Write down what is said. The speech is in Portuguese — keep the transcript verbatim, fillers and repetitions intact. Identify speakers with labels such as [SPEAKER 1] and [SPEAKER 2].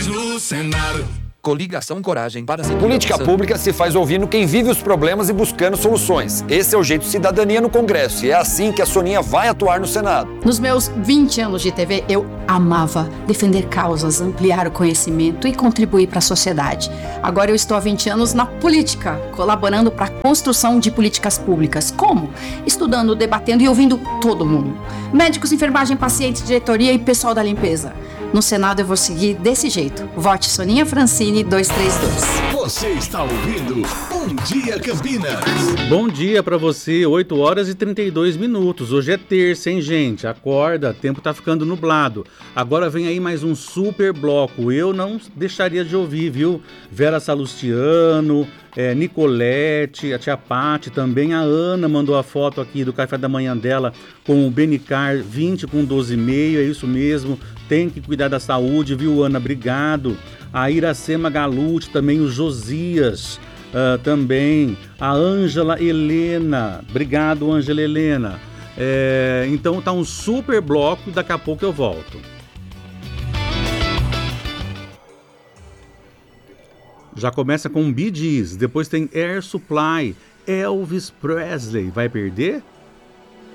[SPEAKER 1] Voz do Senado.
[SPEAKER 2] Coligação Coragem para a
[SPEAKER 3] Política pública se faz ouvindo quem vive os problemas e buscando soluções. Esse é o jeito cidadania no Congresso e é assim que a Soninha vai atuar no Senado.
[SPEAKER 4] Nos meus vinte anos de T V, eu amava defender causas, ampliar o conhecimento e contribuir para a sociedade. Agora eu estou há vinte anos na política, colaborando para a construção de políticas públicas. Como? Estudando, debatendo e ouvindo todo mundo. Médicos, enfermagem, pacientes, diretoria e pessoal da limpeza. No Senado eu vou seguir desse jeito. Vote Soninha Francini dois três dois.
[SPEAKER 1] Você está ouvindo Bom Dia Campinas.
[SPEAKER 5] Bom dia pra você, oito horas e trinta e dois minutos. Hoje é terça, hein, gente? Acorda, tempo tá ficando nublado. Agora vem aí mais um super bloco. Eu não deixaria de ouvir, viu? Vera Salustiano, é, Nicolete, a tia Pati, também a Ana mandou a foto aqui do café da manhã dela com o Benicar vinte com doze e meio, é isso mesmo. Tem que cuidar da saúde, viu, Ana? Obrigado. A Iracema Galute, também o Josias, uh, também a Ângela Helena. Obrigado, Ângela Helena. É, então tá um super bloco e daqui a pouco eu volto. Já começa com Bee Gees, depois tem Air Supply, Elvis Presley. Vai perder?